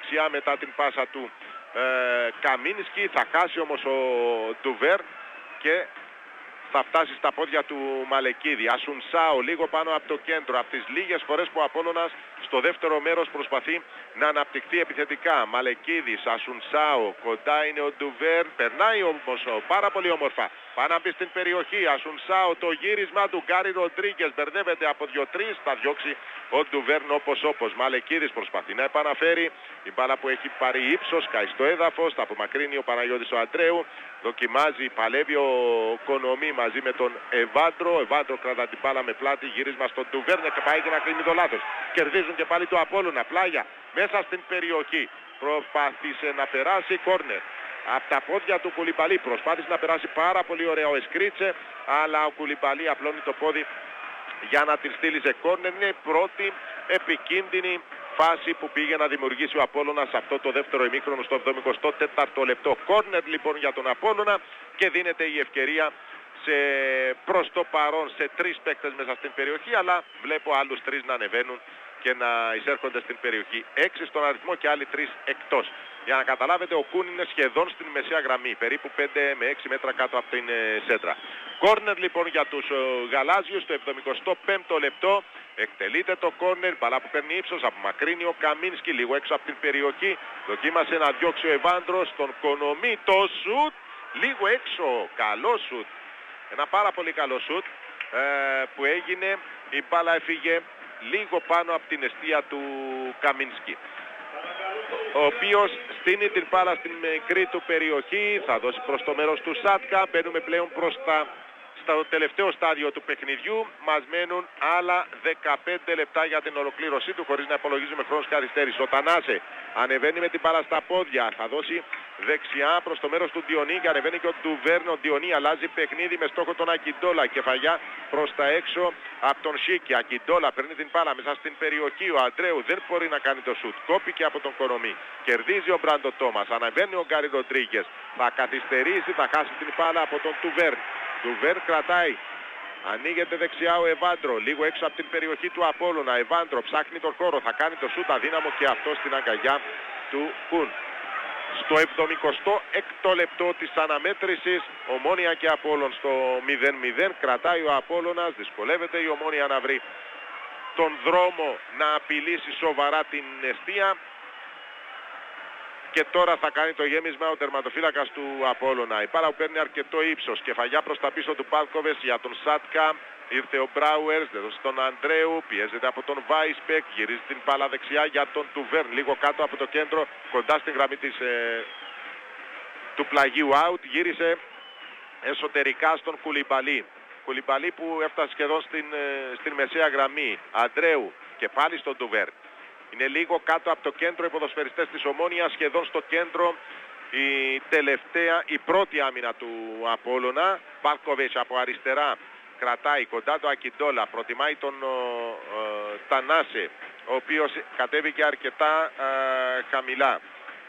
δεξιά μετά την πάσα του Καμίνσκι. Θα χάσει όμως ο Ντουβέρ και θα φτάσει στα πόδια του Μαλεκίδη. Ασουνσάο λίγο πάνω από το κέντρο. Από τις λίγες φορές που ο Απόλλωνας στο δεύτερο μέρος προσπαθεί να αναπτυχθεί επιθετικά. Μαλεκίδης, Ασουνσάο, κοντά είναι ο Ντουβέρ. Περνάει όμως πάρα πολύ όμορφα. Πάει να μπει στην περιοχή. Ασουνσάο, το γύρισμα του Γκάρι Ροντρίγκες. Μπερδεύεται από 2-3. Θα διώξει ο Ντουβέρν όπως. Μαλεκίδης προσπαθεί να επαναφέρει. Η μπάλα που έχει πάρει ύψος, κάει στο έδαφος. Θα απομακρύνει ο Παναγιώτης ο Αντρέου. Δοκιμάζει, παλεύει ο Κονομή μαζί με τον Εβάντρο. Ο Εβάντρο κρατά την μπάλα με πλάτη. Γύρισμα στον Ντουβέρν και πάει και να κλείνει το λάθος. Κερδίζουν και πάλι το Απόλλωνα. Πλάγια μέσα στην περιοχή. Προσπάθησε να περάσει κόρνερ. Από τα πόδια του Κουλιμπαλί προσπάθησε να περάσει πάρα πολύ ωραία ο Εσκρίτσε, αλλά ο Κουλιμπαλί απλώνει το πόδι για να την στείλει σε κόρνερ. Είναι η πρώτη επικίνδυνη φάση που πήγε να δημιουργήσει ο Απόλλωνας σε αυτό το δεύτερο ημίχρονο στο 74ο λεπτό. Κόρνερ λοιπόν για τον Απόλλωνα και δίνεται η ευκαιρία προς το παρόν σε 3 παίκτες μέσα στην περιοχή, αλλά βλέπω άλλους 3 να ανεβαίνουν και να εισέρχονται στην περιοχή. 6 στον αριθμό και άλλοι 3 εκτός. Για να καταλάβετε, ο Κούν είναι σχεδόν στην μεσαία γραμμή, περίπου 5 με 6 μέτρα κάτω από την σέντρα. Κόρνερ λοιπόν για τους γαλάζιους στο 75ο λεπτό. Εκτελείται το κόρνερ, μπαλά που παίρνει ύψος, απομακρύνει ο Καμίνσκι λίγο έξω από την περιοχή. Δοκίμασε να διώξει ο Εβάντρος στον Κονομή, το σουτ, λίγο έξω, καλό σουτ. Ένα πάρα πολύ καλό σουτ που έγινε, η μπάλα έφυγε λίγο πάνω από την εστία του Καμίνσκι, ο οποίος στείνει την μπάλα στην μικρή του περιοχή, θα δώσει προς το μέρος του Σάτκα. Μπαίνουμε πλέον στο τελευταίο στάδιο του παιχνιδιού. Μας μένουν άλλα 15 λεπτά για την ολοκλήρωσή του, χωρίς να υπολογίζουμε χρόνος καθυστέρησης. Ο Τανάσε ανεβαίνει με την μπάλα στα πόδια, θα δώσει δεξιά προς το μέρος του Διονί και ανεβαίνει και ο Ντουβέρν. Ο Διονί αλλάζει παιχνίδι με στόχο τον Ακιντόλα. Κεφαλιά προς τα έξω από τον Σίκη. Ακιντόλα παίρνει την μπάλα μέσα στην περιοχή. Ο Αντρέου δεν μπορεί να κάνει το σουτ. Κόπηκε από τον Κονομή. Κερδίζει ο Μπράντο Τόμας. Ανεβαίνει ο Γκάρι Ροντρίγκες. Θα καθυστερήσει, θα χάσει την μπάλα από τον Ντουβέρν. Ντουβέρν κρατάει. Ανοίγεται δεξιά ο Εβάντρο, λίγο έξω από την περιοχή του Απόλλωνα. Εβάντρο ψάχνει τον χώρο, θα κάνει το σούτ αδύναμο και αυτό στην αγκαλιά του Κουν. Στο 76ο λεπτό της αναμέτρησης, Ομόνοια και Απόλλων στο 0-0. Κρατάει ο Απόλλωνας, δυσκολεύεται η Ομόνοια να βρει τον δρόμο να απειλήσει σοβαρά την εστία. Και τώρα θα κάνει το γέμισμα ο τερματοφύλακας του Απόλλωνα. Η μπάλα που παίρνει αρκετό ύψος. Κεφαλιά προς τα πίσω του Πάλκοβες για τον Σάτκα. Ήρθε ο Μπράουερς, δεδοσε τον Αντρέου. Πιέζεται από τον Βάισπεκ. Γυρίζει την μπάλα δεξιά για τον Ντουβέρν. Λίγο κάτω από το κέντρο, κοντά στην γραμμή του πλαγίου out. Γύρισε εσωτερικά στον Κουλιμπαλί. Κουλιμπαλί που έφτασε σχεδόν στην μεσαία γραμμή. Αντρέου και πάλι στον Ντουβέρν. Είναι λίγο κάτω από το κέντρο οι ποδοσφαιριστές της Ομόνοιας, σχεδόν στο κέντρο η πρώτη άμυνα του Απόλλωνα. Πάλκοβιτς από αριστερά κρατάει κοντά το Ακιντόλα, προτιμάει τον Τανάσε, ο οποίος κατέβηκε αρκετά χαμηλά.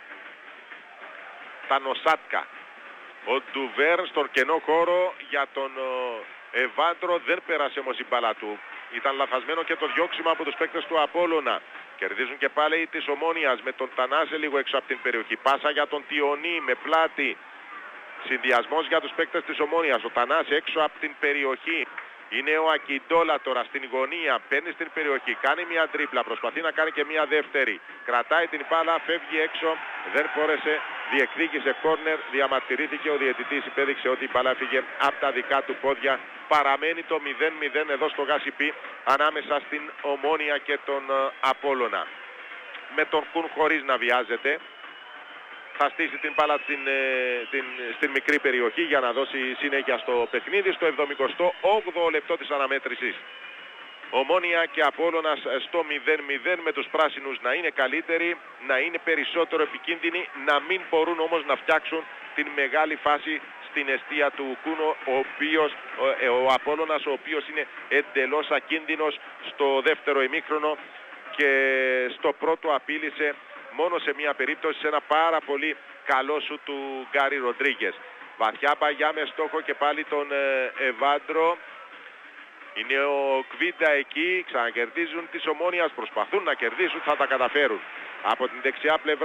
Τανοσάτκα. Ο Ντουβέρ στον κενό χώρο για τον Εβάντρο, δεν πέρασε όμως η μπάλα του. Ήταν λαθασμένο και το διώξιμο από τους παίκτες του Απόλλωνα. Κερδίζουν και πάλι της Ομόνοιας με τον Τανάσε λίγο έξω από την περιοχή. Πάσα για τον Τιονί με πλάτη. Συνδυασμός για τους παίκτες της Ομόνοιας. Ο Τανάσε έξω από την περιοχή. Είναι ο Ακιντόλα τώρα στην γωνία. Παίρνει στην περιοχή. Κάνει μια τρίπλα. Προσπαθεί να κάνει και μια δεύτερη. Κρατάει την μπάλα. Φεύγει έξω. Δεν μπόρεσε. Διεκδίκησε κόρνερ. Διαμαρτυρήθηκε. Ο διαιτητής υπέδειξε ότι η μπάλα φύγε από τα δικά του πόδια. Παραμένει το 0-0 εδώ στο Γασιπί ανάμεσα στην Ομόνοια και τον Απόλλωνα. Με τον Κουν χωρίς να βιάζεται. Θα στήσει την μπάλα στην μικρή περιοχή για να δώσει συνέχεια στο παιχνίδι. Στο 78ο λεπτό της αναμέτρησης. Ομόνοια και Απόλλωνας στο 0-0, με τους πράσινους να είναι καλύτεροι, να είναι περισσότερο επικίνδυνοι, να μην μπορούν όμως να φτιάξουν την μεγάλη φάση στην εστία του Κούνο, ο Απόλλωνας, ο οποίος είναι εντελώς ακίνδυνος στο δεύτερο ημίχρονο και στο πρώτο απείλησε μόνο σε μια περίπτωση, σε ένα πάρα πολύ καλό σου του Γκάρι Ροντρίγκες. Βαθιά παγιά με στόχο και πάλι τον Εβάντρο. Είναι ο Κβίντα εκεί, ξανακερδίζουν της Ομόνοιας, προσπαθούν να κερδίσουν, θα τα καταφέρουν. Από την δεξιά πλευρά